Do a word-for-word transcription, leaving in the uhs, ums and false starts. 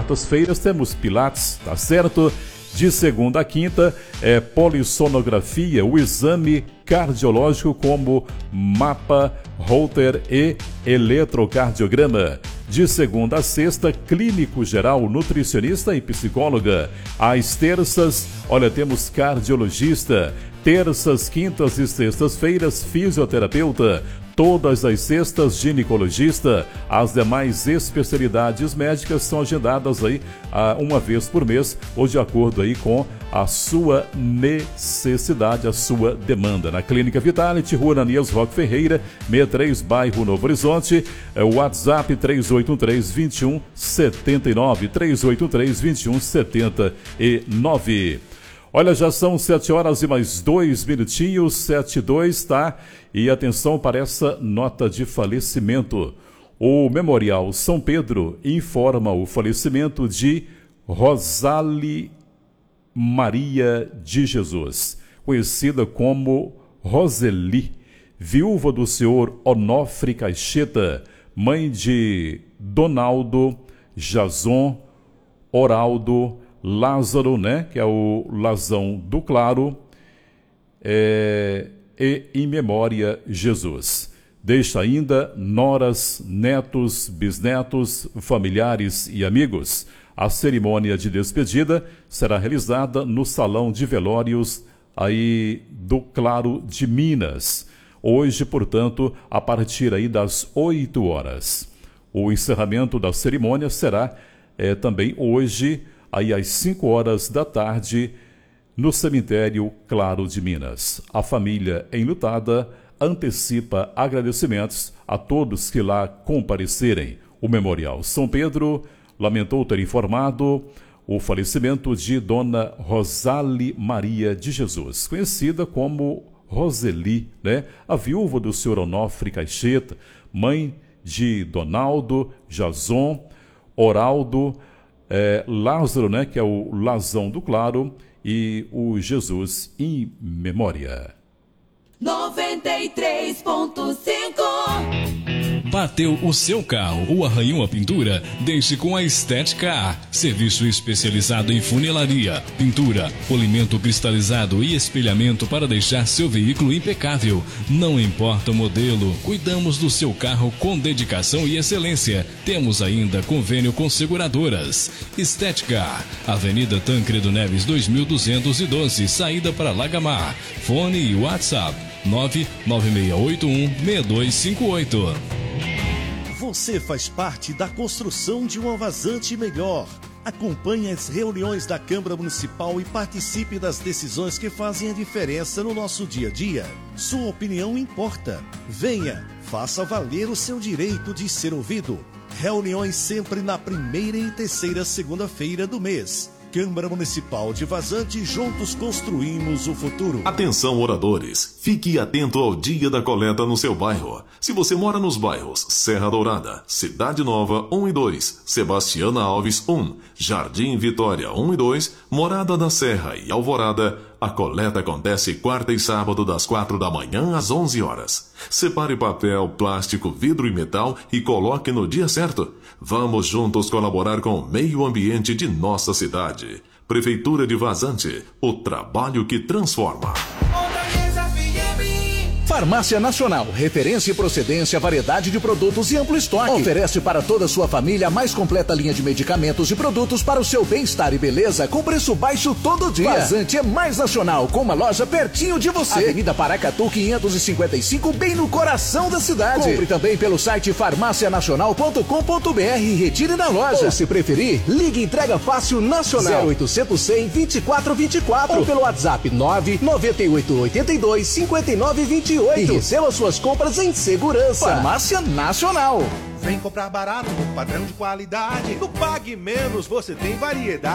quartas-feiras temos Pilates, tá certo? De segunda a quinta é polissonografia, o exame cardiológico como mapa, holter e eletrocardiograma. De segunda a sexta, clínico geral, nutricionista e psicóloga. Às terças, olha, temos cardiologista. Terças, quintas e sextas-feiras, fisioterapeuta. Todas as sextas, ginecologista. As demais especialidades médicas são agendadas aí ah, uma vez por mês, ou de acordo aí com a sua necessidade, a sua demanda. Na Clínica Vitality, Rua Ananias Roque Ferreira, sessenta e três, bairro Novo Horizonte. É o WhatsApp três oito um três, dois um sete nove, três oito um três, dois um sete nove. Olha, já são sete horas e mais dois minutinhos, sete e dois, tá? E atenção para essa nota de falecimento. O Memorial São Pedro informa o falecimento de Rosali Maria de Jesus, conhecida como Roseli, viúva do senhor Onofre Caixeta, mãe de Donaldo, Jason, Oraldo, Lázaro, né, que é o Lazão do Claro, é, e em memória Jesus. Deixa ainda noras, netos, bisnetos, familiares e amigos. A cerimônia de despedida será realizada no Salão de Velórios aí do Claro de Minas. Hoje, portanto, a partir aí das oito horas. O encerramento da cerimônia será é, também hoje, aí às cinco horas da tarde, no cemitério Claro de Minas. A família enlutada antecipa agradecimentos a todos que lá comparecerem. O Memorial São Pedro lamentou ter informado o falecimento de Dona Rosali Maria de Jesus, conhecida como Roseli, né? A viúva do senhor Onofre Caixeta, mãe de Donaldo, Jason, Oraldo, É, Lázaro, né, que é o Lazão do Claro, e o Jesus em memória. noventa e três ponto cinco. Bateu o seu carro ou arranhou a pintura? Deixe com a Estética. Serviço especializado em funilaria, pintura, polimento cristalizado e espelhamento para deixar seu veículo impecável. Não importa o modelo, cuidamos do seu carro com dedicação e excelência. Temos ainda convênio com seguradoras. Estética, Avenida Tancredo Neves dois mil duzentos e doze, saída para Lagamar. Fone e WhatsApp nove nove seis oito um seis dois cinco oito. Você faz parte da construção de uma Vazante melhor. Acompanhe as reuniões da Câmara Municipal e participe das decisões que fazem a diferença no nosso dia a dia. Sua opinião importa. Venha, faça valer o seu direito de ser ouvido. Reuniões sempre na primeira e terceira segunda-feira do mês. Câmara Municipal de Vazante, juntos construímos o futuro. Atenção, moradores, fique atento ao dia da coleta no seu bairro. Se você mora nos bairros Serra Dourada, Cidade Nova um e dois, Sebastiana Alves um, Jardim Vitória um e dois, Morada da Serra e Alvorada, a coleta acontece quarta e sábado das quatro da manhã às onze horas. Separe papel, plástico, vidro e metal e coloque no dia certo. Vamos juntos colaborar com o meio ambiente de nossa cidade. Prefeitura de Vazante, o trabalho que transforma. Farmácia Nacional, referência e procedência, variedade de produtos e amplo estoque. Oferece para toda a sua família a mais completa linha de medicamentos e produtos para o seu bem-estar e beleza com preço baixo todo dia. Vazante é mais nacional, com uma loja pertinho de você. Avenida Paracatu quinhentos e cinquenta e cinco, bem no coração da cidade. Compre também pelo site farmácia nacional ponto com ponto br e retire na loja. Ou se preferir, ligue entrega fácil nacional zero oitocentos, cem, vinte e quatro vinte e quatro ou pelo WhatsApp nove nove oito oito dois, cinco nove dois oito. E receba suas compras em segurança. Farmácia Nacional. Vem comprar barato, padrão de qualidade. No Pague Menos você tem variedade.